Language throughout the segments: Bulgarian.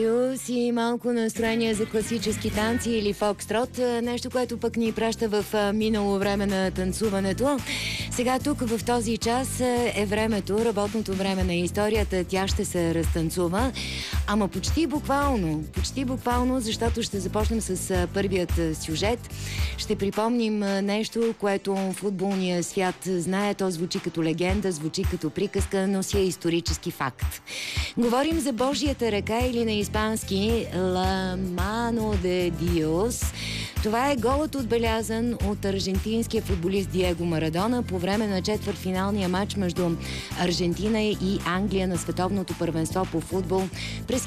Си малко настроение за класически танци или фокстрот, нещо, което пък ни праща в минало време на танцуването. Сега тук в този час е времето, работното време на историята, тя ще се разтанцува, ама почти буквално, защото ще започнем с първият сюжет. Ще припомним нещо, което футболния свят знае, то звучи като легенда, звучи като приказка, но си е исторически факт. Говорим за Божията ръка или на испански La Mano de Dios. Това е голът, отбелязан от аржентинския футболист Диего Марадона по време на четвъртфиналния матч между Аржентина и Англия на световното първенство по футбол през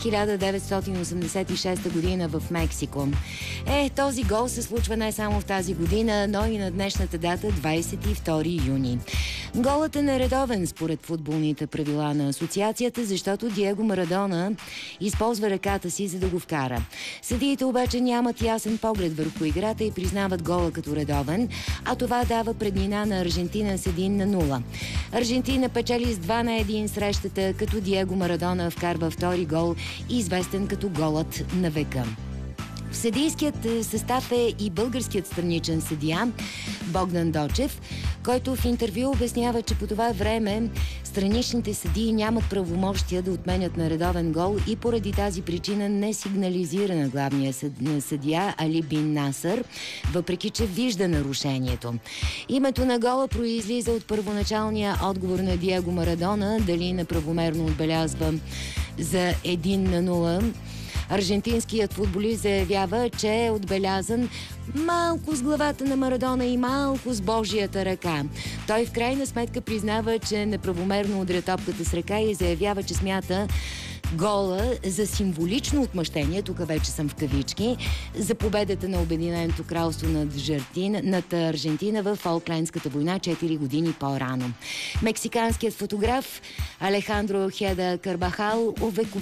1986 година в Мексико. Този гол се случва не само в тази година, но и на днешната дата, 22 юни. Голът е нередовен според футболните правила на асоциацията, защото Диего Марадона използва ръката си, за да го вкара. Съдиите обаче нямат ясен поглед върху играта и признават гола като редовен, а това дава преднина на Аржентина с 1-0. Аржентина печели с 2-1 срещата, като Диего Марадона вкарва втори гол, известен като голът на века. В съдийският състав е и българският страничен съдия Богдан Дочев, който в интервю обяснява, че по това време страничните съдии нямат правомощия да отменят нередовен гол и поради тази причина не сигнализира на главния съдия Али Бин Насър, въпреки че вижда нарушението. Името на гола произлиза от първоначалния отговор на Диего Марадона, дали неправомерно отбелязва за 1-0. Аржентинският футболист заявява, че е отбелязан малко с главата на Марадона и малко с Божията ръка. Той в крайна сметка признава, че неправомерно удря топката с ръка и заявява, че смята гола за символично отмъщение, тук вече съм в кавички, за победата на Обединеното кралство над Аржентина в Фолклендската война 4 години по-рано. Мексиканският фотограф Алехандро Хеда Карбахал